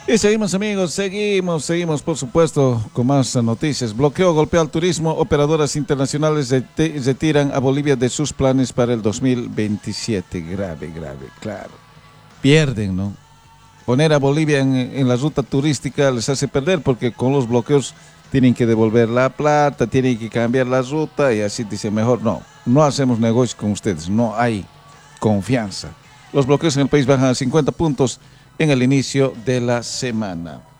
Y seguimos amigos, seguimos por supuesto con más noticias. Bloqueo golpea al turismo, operadoras internacionales retiran a Bolivia de sus planes para el 2027. Grave, claro. Pierden, ¿no? Poner a Bolivia en la ruta turística les hace perder porque con los bloqueos tienen que devolver la plata, tienen que cambiar la ruta y así dicen mejor no hacemos negocio con ustedes, no hay confianza. Los bloqueos en el país bajan a 50 puntos en el inicio de la semana.